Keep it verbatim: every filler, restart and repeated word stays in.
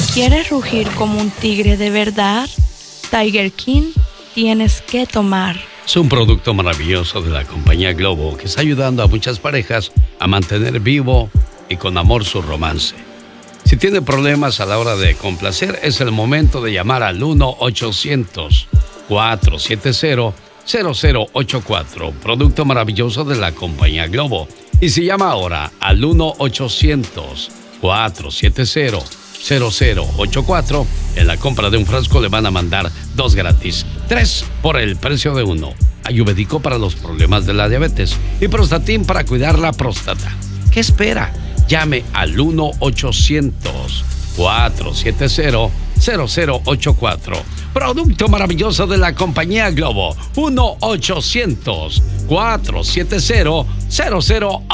quieres rugir como un tigre de verdad, Tiger King tienes que tomar. Es un producto maravilloso de la compañía Globo que está ayudando a muchas parejas a mantener vivo y con amor su romance. Si tiene problemas a la hora de complacer, es el momento de llamar al uno ochocientos, cuatrocientos setenta, cero cero ocho cuatro. Producto maravilloso de la compañía Globo. Y si llama ahora al uno ochocientos, cuatrocientos setenta, cero cero ocho cuatro, en la compra de un frasco le van a mandar dos gratis. Tres por el precio de uno. Ayurvédico para los problemas de la diabetes y Prostatin para cuidar la próstata. ¿Qué espera? Llame al uno ochocientos, cuatrocientos setenta, cero cero ocho cuatro. Producto maravilloso de la compañía Globo. uno ochocientos, cuatrocientos setenta, cero cero